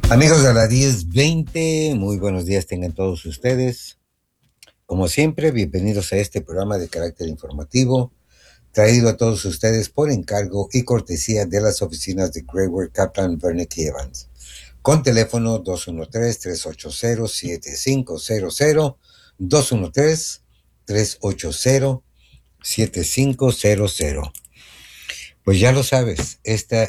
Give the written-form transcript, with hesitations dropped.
Amigos de la 1020, muy buenos días tengan todos ustedes. Como siempre, bienvenidos a este programa de carácter informativo, traído a todos ustedes por encargo y cortesía de las oficinas de Greyward Kaplan, Wernick y Evans. Con teléfono 213-380-7500, 213-380-7500. Pues ya lo sabes, esta